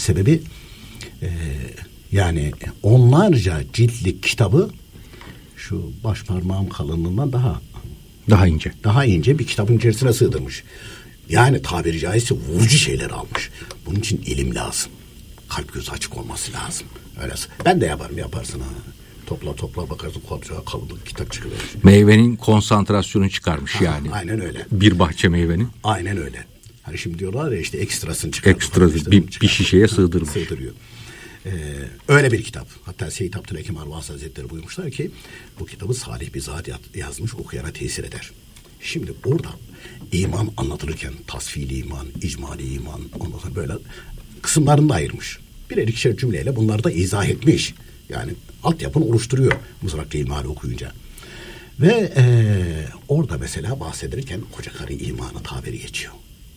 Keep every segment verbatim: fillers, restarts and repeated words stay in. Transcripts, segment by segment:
Sebebi e, yani onlarca ciltlik kitabı şu baş parmağım kalınlığından daha daha ince. Daha ince bir kitabın içerisine sığdırmış. Yani tabiri caizse vurucu şeyler almış. Bunun için ilim lazım. Kalp gözü açık olması lazım. Öyle. Ben de yaparım, yaparsın ha. Topla topla bakarsın koca kalınlık kitap çıkıyor. Meyvenin konsantrasyonu çıkarmış ha, yani. Aynen öyle. Bir bahçe meyvenin. Aynen öyle. Hani şimdi diyorlar ya işte ekstrasını çıkarıyor. Ekstrası bir, bir şişeye sığdırmış. Sığdırıyor. Ee, öyle bir kitap. Hatta Seyyid Abdülhakim Arvasi Hazretleri buyurmuşlar ki bu kitabı salih bir zat yazmış, okuyana tesir eder. Şimdi orada iman anlatılırken tasfili iman, icmali iman, ondan sonra böyle kısımlarını da ayırmış. Birer ikişer cümleyle bunları da izah etmiş. Yani altyapını oluşturuyor Mızrak-ı İlmali okuyunca. Ve ee, orada mesela bahsederken koca karı imanı tabiri geçiyor.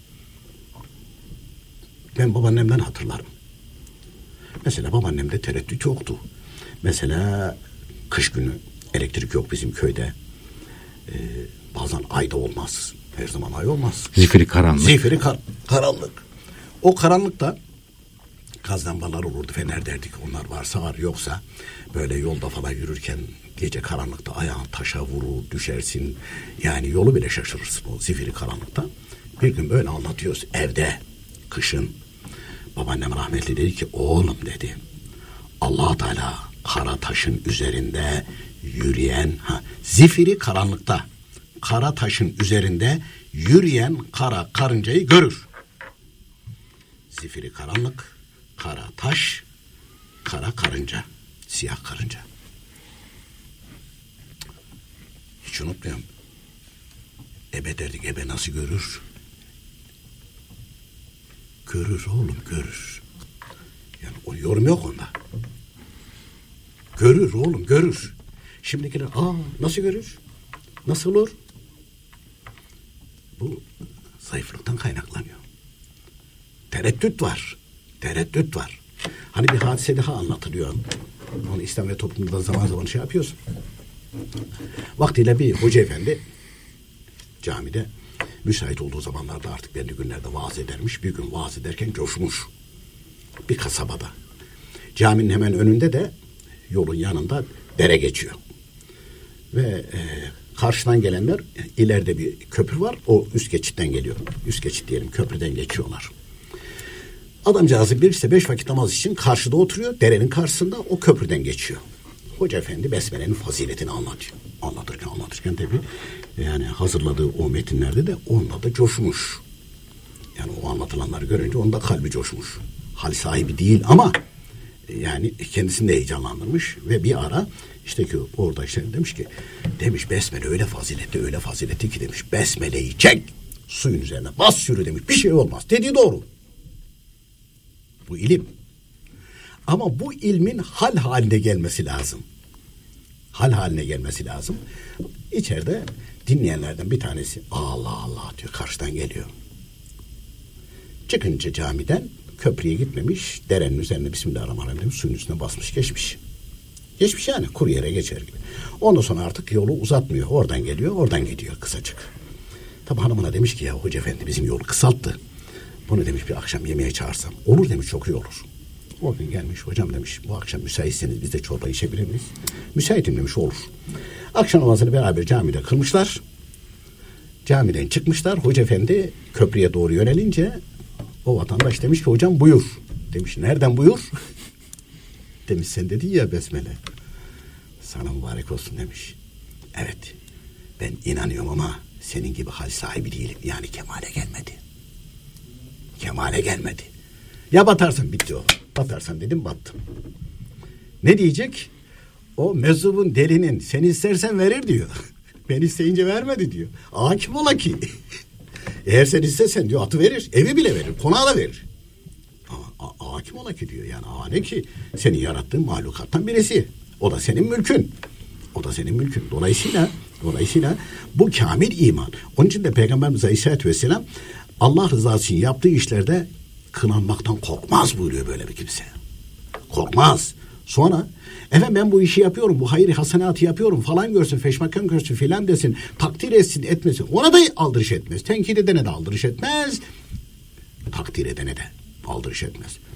Ben babaannemden hatırlarım. Mesela babaannemde tereddüt yoktu. Mesela kış günü elektrik yok bizim köyde. Ee, bazen ayda olmaz. Her zaman ay olmaz. Zifiri karanlık. Zifiri kar- karanlık. O karanlıkta gaz lambalar olurdu, fener derdik. Onlar varsa var, yoksa böyle yolda falan yürürken gece karanlıkta ayağın taşa vurur, düşersin. Yani yolu bile şaşırırsın o zifiri karanlıkta. Bir gün böyle anlatıyoruz evde, kışın. Babaannem rahmetli dedi ki oğlum dedi, Allah Teala kara taşın üzerinde yürüyen, ha, zifiri karanlıkta kara taşın üzerinde yürüyen kara karıncayı görür. Zifiri karanlık, kara taş, kara karınca, siyah karınca. Hiç unutmuyorum. Ebe derdik, ebe nasıl görür? Görür oğlum, görür. Yani o yorum yok onda. Görür oğlum, görür. Şimdikiler aa nasıl görür? Nasıl olur? Bu zayıflıktan kaynaklanıyor. Tereddüt var. Tereddüt var. Hani bir hadise daha anlatılıyor. Onu İslam ve toplumda zaman zaman şey yapıyorsun. Vaktiyle bir hoca efendi camide müsait olduğu zamanlarda artık belli günlerde vaaz edermiş. Bir gün vaaz ederken coşmuş. Bir kasabada. Caminin hemen önünde de yolun yanında dere geçiyor. Ve e, karşıdan gelenler, ileride bir köprü var. O üst geçitten geliyor. Üst geçit diyelim, köprüden geçiyorlar. Adamcağızı bir ise beş vakit namaz için karşıda oturuyor. Derenin karşısında, o köprüden geçiyor. Hoca efendi Besmele'nin faziletini anlatıyor. Anlatırken anlatırken tabii yani hazırladığı o metinlerde de onda da coşmuş. Yani o anlatılanları görünce onda kalbi coşmuş. Hal sahibi değil ama yani kendisini de heyecanlandırmış ve bir ara işte ki orada işte demiş ki demiş Besmele öyle faziletli öyle faziletli ki demiş Besmele'yi çek suyun üzerine bas yürü demiş, bir şey olmaz. Dediği doğru. Bu ilim. Ama bu ilmin hal haline gelmesi lazım. Hal haline gelmesi lazım. İçeride dinleyenlerden bir tanesi Allah Allah diyor, karşıdan geliyor. Çıkınca camiden köprüye gitmemiş, derenin üzerine Bismillahirrahmanirrahim demiş, suyun üstüne basmış geçmiş. Geçmiş yani kuru yere geçer gibi. Ondan sonra artık yolu uzatmıyor. Oradan geliyor, oradan gidiyor kısacık. Tabi hanımına demiş ki ya hoca efendi bizim yolu kısalttı. Bunu demiş bir akşam yemeğe çağırsam. Olur demiş, çok iyi olur. O gün gelmiş, hocam demiş bu akşam müsaitseniz biz de çorba içebilir miyiz? Müsaitim demiş, olur. Akşam namazını beraber camide kılmışlar. Camiden çıkmışlar. Hoca efendi köprüye doğru yönelince o vatandaş demiş ki hocam buyur. Demiş nereden buyur? Demiş sen dedin ya Besmele. Sana mübarek olsun demiş. Evet ben inanıyorum ama senin gibi hal sahibi değilim. Yani kemale gelmedi. Kemale gelmedi. Ya batarsan bitti o. Batarsan dedim battım. Ne diyecek? O meczubun delinin sen istersen verir diyor. Ben isteyince vermedi diyor. Ağa kim ola ki? Eğer sen istesen diyor atı verir. Evi bile verir. Konağı da verir. Ama ağa kim ola ki diyor. Yani ağa ne ki? Senin yarattığın mahlukattan birisi. O da senin mülkün. O da senin mülkün. Dolayısıyla dolayısıyla bu kamil iman. Onun için de Peygamberimiz Aleyhisselatü Vesselam Allah rızası için yaptığı işlerde kınanmaktan korkmaz buyuruyor böyle bir kimse. Korkmaz. Sonra efendim ben bu işi yapıyorum, bu hayır hasenatı yapıyorum falan görsün, feşmakan görsün filan desin, takdir etsin etmesin. Ona da aldırış etmez. Tenkit edene de aldırış etmez. Takdir edene de aldırış etmez.